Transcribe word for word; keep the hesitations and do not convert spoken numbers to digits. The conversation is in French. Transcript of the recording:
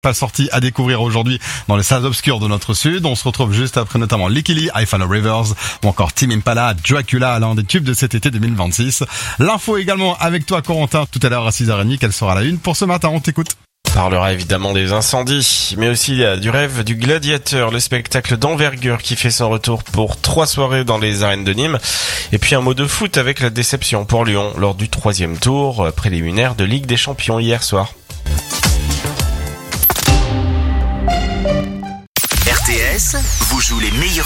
Pas sorti à découvrir aujourd'hui dans les salles obscures de notre sud. On se retrouve juste après notamment Licky Lee, I Follow Rivers ou encore Tame Impala, Dracula, l'un des tubes de cet été deux mille vingt-six. L'info également avec toi Corentin tout à l'heure à six heures trente, quelle sera la une pour ce matin, on t'écoute. On parlera évidemment des incendies, mais aussi du rêve du gladiateur, le spectacle d'envergure qui fait son retour pour trois soirées dans les arènes de Nîmes. Et puis un mot de foot avec la déception pour Lyon lors du troisième tour préliminaire de Ligue des Champions hier soir. R T S vous joue les meilleurs